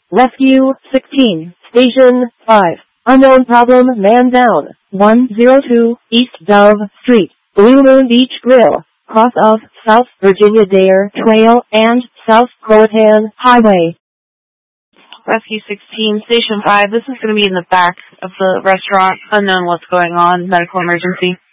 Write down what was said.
Rescue 16, Station 5. Unknown problem, man down. 102 East Dove Street, Blue Moon Beach Grill, cross of South Virginia Dare Trail and South Croatan Highway. Rescue 16, Station 5. This is going to be in the back of the restaurant. Unknown what's going on. Medical emergency.